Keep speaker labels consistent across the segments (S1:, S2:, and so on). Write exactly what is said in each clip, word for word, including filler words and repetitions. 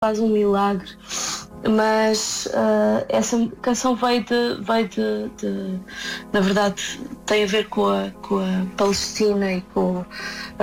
S1: faz um milagre. Mas uh, essa canção veio de, veio de, de, na verdade, tem a ver com a, com a Palestina e com uh,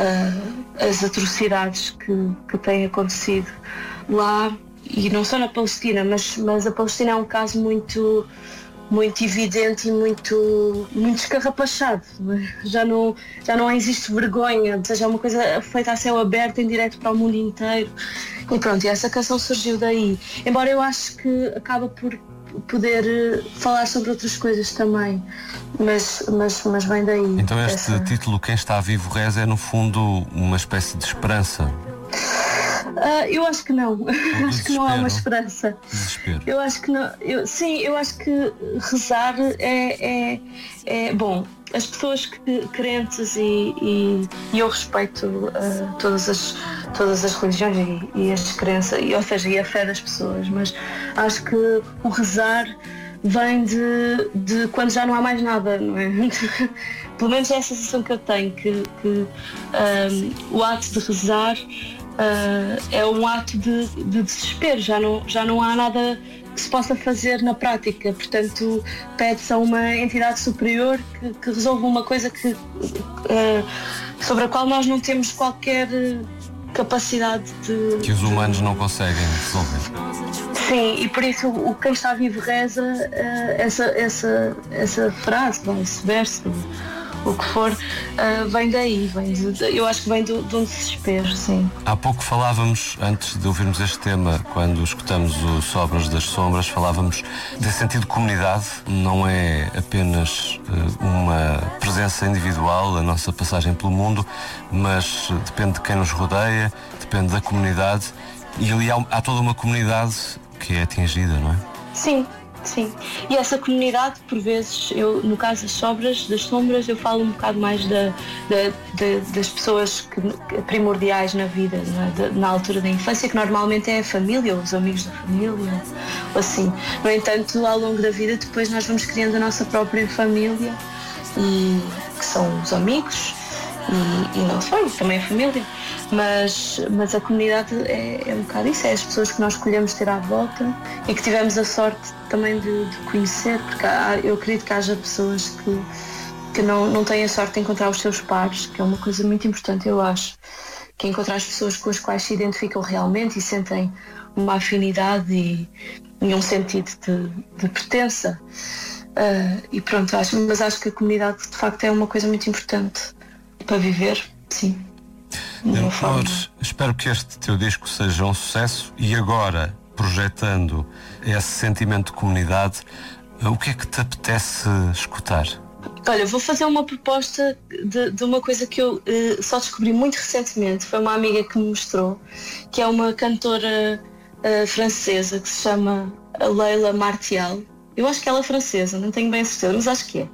S1: as atrocidades que, que têm acontecido lá, e não só na Palestina, mas, mas a Palestina é um caso muito, muito evidente e muito, muito escarrapachado. Já não, já não existe vergonha, ou seja, é uma coisa feita a céu aberto, em direto para o mundo inteiro. E pronto, e essa canção surgiu daí. Embora eu acho que acaba por poder falar sobre outras coisas também, mas, mas, mas vem daí.
S2: Então este
S1: essa...
S2: título, Quem Está Vivo Reza, é no fundo uma espécie de esperança?
S1: Uh, eu acho que não. Acho que não há uma esperança.
S2: Desespero.
S1: Eu acho que não. Eu, sim, eu acho que rezar é, é, é bom. As pessoas que, crentes e, e, e eu respeito uh, todas, as, todas as religiões e, e as crenças, e, ou seja, e a fé das pessoas, mas acho que o rezar vem de, de quando já não há mais nada, não é? Pelo menos é a sensação que eu tenho, que, que um, o ato de rezar uh, é um ato de, de desespero, já não, já não há nada que se possa fazer na prática, portanto pede-se a uma entidade superior que, que resolva uma coisa que, uh, sobre a qual nós não temos qualquer capacidade de...
S2: Que os humanos não conseguem resolver.
S1: Sim, e por isso o Quem Está Vivo Reza, uh, essa, essa, essa frase, esse verso, o que for, uh, vem daí, vem de, eu acho que vem de, de um desespero, sim.
S2: Há pouco falávamos, antes de ouvirmos este tema, quando escutamos o Sobras das Sombras, falávamos desse sentido de comunidade. Não é apenas uh, uma presença individual, a nossa passagem pelo mundo, mas uh, depende de quem nos rodeia, depende da comunidade, e ali há, há toda uma comunidade que é atingida, não é?
S1: Sim. Sim, e essa comunidade, por vezes, eu, no caso das Sobras, das Sombras, eu falo um bocado mais da, da, da, das pessoas que, primordiais na vida, não é? De, na altura da infância, que normalmente é a família, ou os amigos da família, ou assim. No entanto, ao longo da vida, depois nós vamos criando a nossa própria família, e, que são os amigos, e, e não só, e também a família. Mas, mas a comunidade é, é um bocado isso, é as pessoas que nós escolhemos ter à volta e que tivemos a sorte também de, de conhecer, porque há, eu acredito que haja pessoas que, que não, não têm a sorte de encontrar os seus pares, que é uma coisa muito importante, eu acho, que é encontrar as pessoas com as quais se identificam realmente e sentem uma afinidade e, e um sentido de, de pertença. Uh, e pronto, acho, mas acho que a comunidade de facto é uma coisa muito importante para viver, sim.
S2: Leonor, espero que este teu disco seja um sucesso. E agora, projetando esse sentimento de comunidade, o que é que te apetece escutar?
S1: Olha, vou fazer uma proposta de, de uma coisa que eu uh, só descobri muito recentemente. Foi uma amiga que me mostrou, que é uma cantora uh, francesa que se chama Leila Martial. Eu acho que ela é francesa, não tenho bem a certeza, mas acho que é.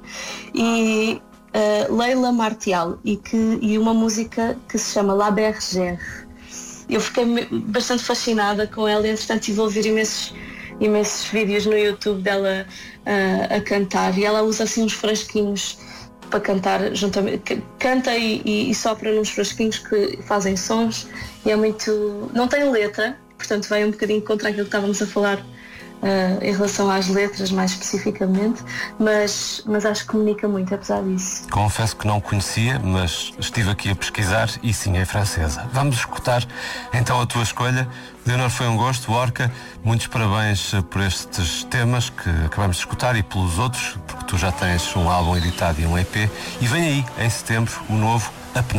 S1: E Uh, Leila Martial e, que, e uma música que se chama La Bergère. Eu fiquei bastante fascinada com ela e entretanto estive a ouvir imensos, imensos vídeos no YouTube dela uh, a cantar, e ela usa assim uns frasquinhos para cantar juntamente, canta e, e, e sopra nos frasquinhos que fazem sons, e é muito... não tem letra, portanto vai um bocadinho contra aquilo que estávamos a falar Uh, em relação às letras mais especificamente, mas, mas acho que comunica muito apesar disso.
S2: Confesso que não conhecia, mas estive aqui a pesquisar e sim, é francesa. Vamos escutar então a tua escolha. Leonor, foi um gosto. Orca, muitos parabéns por estes temas que acabamos de escutar e pelos outros, porque tu já tens um álbum editado e um E P, e vem aí em setembro o novo A